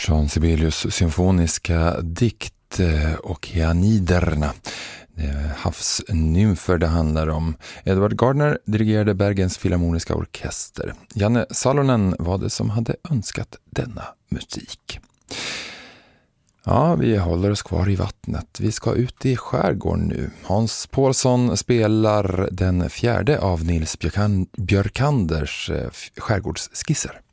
Jean Sibelius symfoniska dikt Okeaniderna. Det är havsnymfer det handlar om. Edward Gardner dirigerade Bergens Filharmoniska orkester. Janne Salonen var det som hade önskat denna musik. Ja, vi håller oss kvar i vattnet. Vi ska ut i skärgården nu. Hans Paulsson spelar den fjärde av Nils Björkanders skärgårdsskisser.